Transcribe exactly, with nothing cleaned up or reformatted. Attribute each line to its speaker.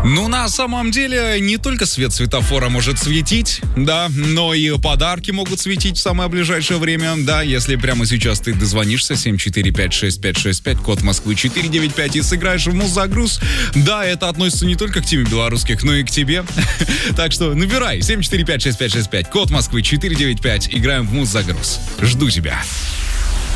Speaker 1: Ну, на самом деле, не только свет светофора может светить, да, но и подарки могут светить в самое ближайшее время, да, если прямо сейчас ты дозвонишься семь четыре пять шесть пять шесть пять, код Москвы четыре девять пять, и сыграешь в Музагруз, да, это относится не только к теме белорусских, но и к тебе, так что набирай семь четыре пять шесть пять шесть пять, код Москвы четыре девять пять, играем в Музагруз, жду тебя.